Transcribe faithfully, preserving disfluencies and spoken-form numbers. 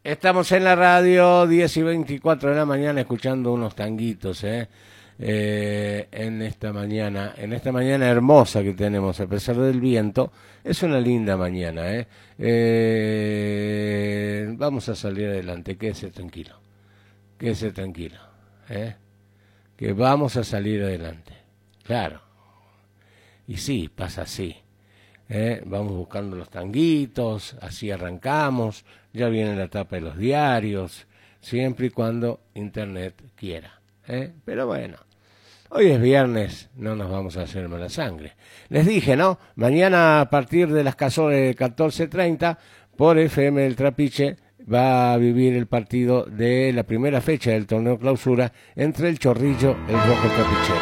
Estamos en la radio, diez y veinticuatro de la mañana, escuchando unos tanguitos, ¿eh? Eh, en esta mañana, en esta mañana hermosa que tenemos, a pesar del viento, es una linda mañana, ¿eh? Eh, vamos a salir adelante, quédese tranquilo, quédese tranquilo, ¿eh? Que vamos a salir adelante, claro, y sí, pasa así. ¿Eh? Vamos buscando los tanguitos, así arrancamos, ya viene la tapa de los diarios, siempre y cuando internet quiera, ¿eh? Pero bueno, hoy es viernes, no nos vamos a hacer mala sangre. Les dije, ¿no? Mañana a partir de las catorce treinta por F M del Trapiche va a vivir el partido de la primera fecha del torneo clausura entre el Chorrillo y el Rojo Trapiche.